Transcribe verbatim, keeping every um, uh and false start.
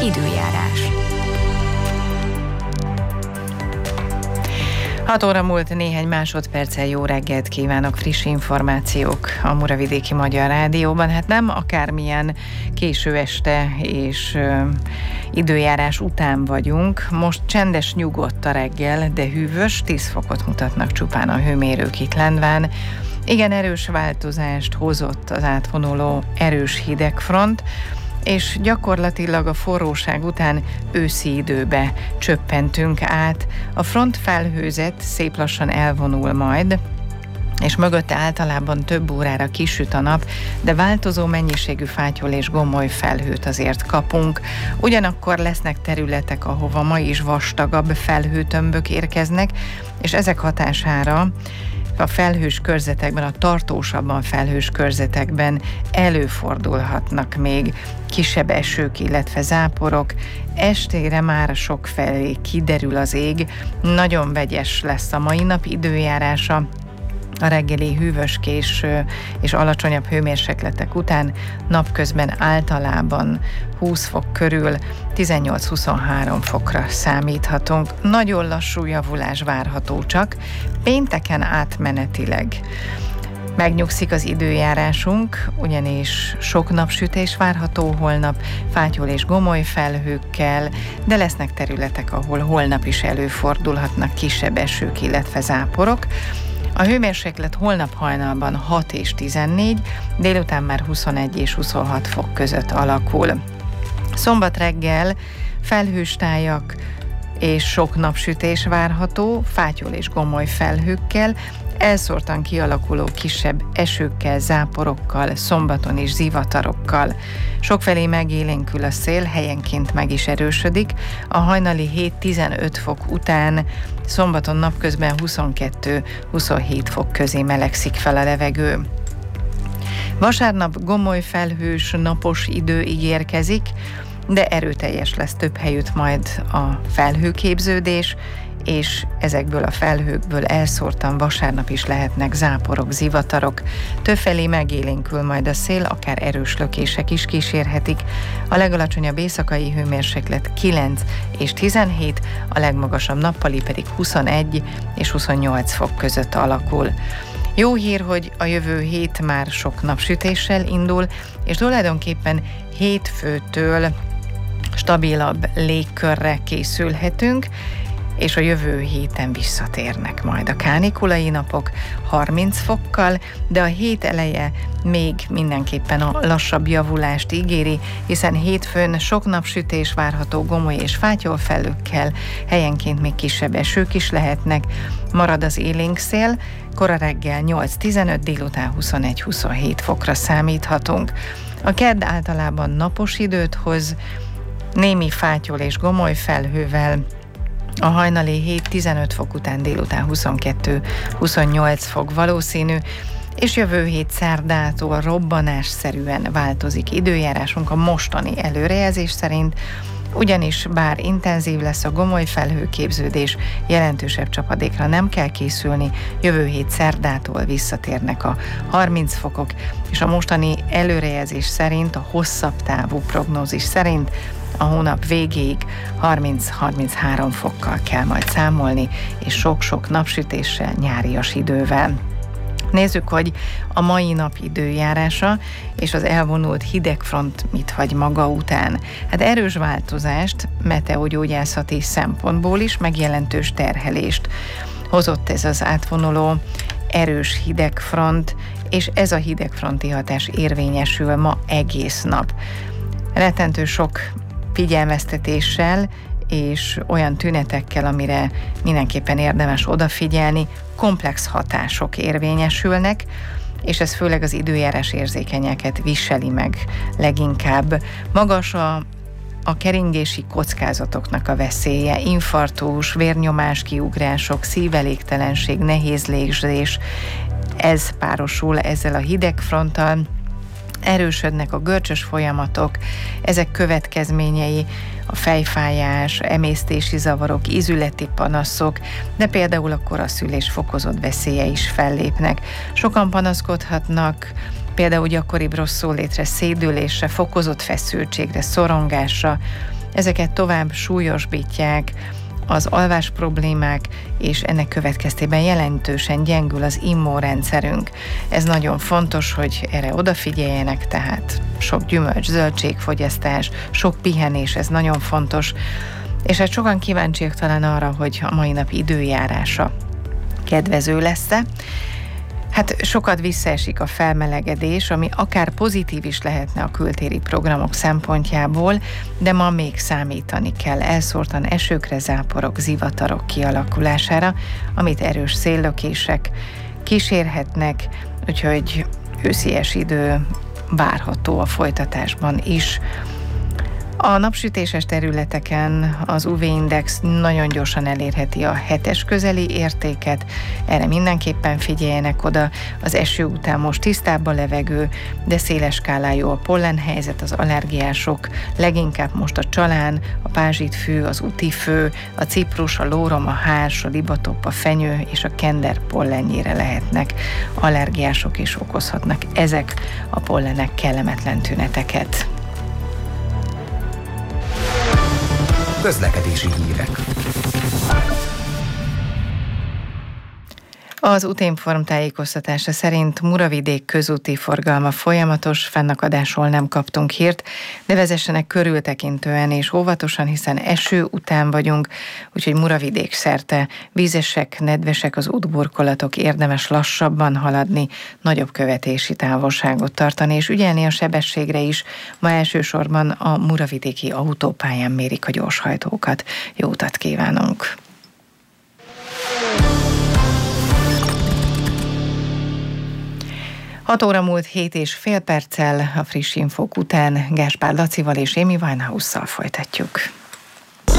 Időjárás. hat óra múlt néhány másodperccel, jó reggelt kívánok, friss információk a Muravidéki Magyar Rádióban. Hát nem akármilyen késő este és ö, időjárás után vagyunk. Most csendes, nyugodt a reggel, de hűvös, tíz fokot mutatnak csupán a hőmérők itt Lendván. Igen erős változást hozott az átvonuló erős hidegfront, és gyakorlatilag a forróság után őszi időbe csöppentünk át. A front felhőzet szép lassan elvonul majd, és mögötte általában több órára kisüt a nap, de változó mennyiségű fátyol és gomoly felhőt azért kapunk. Ugyanakkor lesznek területek, ahova ma is vastagabb felhőtömbök érkeznek, és ezek hatására a felhős körzetekben, a tartósabban felhős körzetekben előfordulhatnak még kisebb esők, illetve záporok. Estére már sokfelé kiderül az ég, nagyon vegyes lesz a mai nap időjárása. A reggeli hűvöskés és alacsonyabb hőmérsékletek után napközben általában húsz fok körül, tizennyolc-huszonhárom fokra számíthatunk. Nagyon lassú javulás várható csak, pénteken átmenetileg megnyugszik az időjárásunk, ugyanis sok napsütés várható holnap, fátyol és gomoly felhőkkel, de lesznek területek, ahol holnap is előfordulhatnak kisebb esők, illetve záporok. A hőmérséklet holnap hajnalban hat és tizennégy, délután már huszonegy és huszonhat fok között alakul. Szombat reggel felhős tájak és sok napsütés várható, fátyol és gomoly felhőkkel, elszórtan kialakuló kisebb esőkkel, záporokkal, szombaton is zivatarokkal. Sokfelé megélénkül a szél, helyenként meg is erősödik. A hajnali hét-tizenöt fok után szombaton napközben huszonkettő-huszonhét fok közé melegszik fel a levegő. Vasárnap gomoly felhős, napos idő ígérkezik, de erőteljes lesz több helyütt majd a felhőképződés, és ezekből a felhőkből elszórtan vasárnap is lehetnek záporok, zivatarok. Többfelé megélénkül majd a szél, akár erős lökések is kísérhetik. A legalacsonyabb éjszakai hőmérséklet kilenc és tizenhét, a legmagasabb nappali pedig huszonegy és huszonnyolc fok között alakul. Jó hír, hogy a jövő hét már sok napsütéssel indul, és tulajdonképpen hétfőtől stabilabb légkörre készülhetünk, és a jövő héten visszatérnek majd a kánikulai napok harminc fokkal, de a hét eleje még mindenképpen a lassabb javulást ígéri, hiszen hétfőn sok napsütés várható gomoly és fátyol felőkkel, helyenként még kisebb esők is lehetnek, marad az élénk szél, kora reggel nyolc-tizenöt, délután huszonegy-huszonhét fokra számíthatunk. A kedd általában napos időt hoz, némi fátyol és gomoly felhővel, a hajnali hét-tizenöt fok után délután huszonkettő-huszonnyolc fok valószínű, és jövő hét szerdától robbanásszerűen változik időjárásunk a mostani előrejelzés szerint, ugyanis bár intenzív lesz a gomoly felhőképződés, jelentősebb csapadékra nem kell készülni, jövő hét szerdától visszatérnek a harminc fokok, és a mostani előrejelzés szerint, a hosszabb távú prognózis szerint a hónap végéig harminc-harminchárom fokkal kell majd számolni, és sok-sok napsütéssel, nyárias idővel. Nézzük, hogy a mai nap időjárása és az elvonult hidegfront mit hagy maga után. Hát erős változást meteogyógyászati szempontból is, meg jelentős terhelést hozott ez az átvonuló erős hidegfront, és ez a hidegfronti hatás érvényesül ma egész nap. Rettentő sok figyelmeztetéssel és olyan tünetekkel, amire mindenképpen érdemes odafigyelni, komplex hatások érvényesülnek, és ez főleg az időjárás érzékenyeket viseli meg leginkább. Magas a, a keringési kockázatoknak a veszélye, infarktus, vérnyomás kiugrások, szívelégtelenség, nehéz légzés, ez párosul ezzel a hidegfronttal. Erősödnek a görcsös folyamatok, ezek következményei a fejfájás, emésztési zavarok, ízületi panaszok, de például a koraszülés fokozott veszélye is fellépnek. Sokan panaszkodhatnak például gyakoribb rossz szólétre, szédülésre, fokozott feszültségre, szorongásra, Ezeket tovább súlyosbítják az alvás problémák, és ennek következtében jelentősen gyengül az immunrendszerünk. Ez nagyon fontos, hogy erre odafigyeljenek, tehát sok gyümölcs, zöldségfogyasztás, sok pihenés, ez nagyon fontos. És hát sokan kíváncsiak talán arra, hogy a mai nap időjárása kedvező lesz-e. Hát sokat visszaesik a felmelegedés, ami akár pozitív is lehetne a kültéri programok szempontjából, de ma még számítani kell elszórtan esőkre, záporok, zivatarok kialakulására, amit erős széllökések kísérhetnek, úgyhogy őszies idő várható a folytatásban is. A napsütéses területeken az u vé-index nagyon gyorsan elérheti a hetes közeli értéket, erre mindenképpen figyeljenek oda. Az eső után most tisztább a levegő, de széles skálájú a pollenhelyzet, az allergiások leginkább most a csalán, a pázsitfű, az utifő, a ciprus, a lórom, a hárs, a libatop, a fenyő és a kender pollenjére lehetnek allergiások és okozhatnak ezek a pollenek kellemetlen tüneteket. Közlekedési hírek. Az Utinform tájékoztatása szerint Muravidék közúti forgalma folyamatos, fennakadásról nem kaptunk hírt, de vezessenek körültekintően és óvatosan, hiszen eső után vagyunk, úgyhogy Muravidék szerte vízesek, nedvesek az útburkolatok, érdemes lassabban haladni, nagyobb követési távolságot tartani és ügyelni a sebességre is. Ma elsősorban a muravidéki autópályán mérik a gyorshajtókat. Jó utat kívánunk! hat óra múlt hét és fél perccel, a friss infók után Gáspár Lacival és Amy Winehousszal folytatjuk.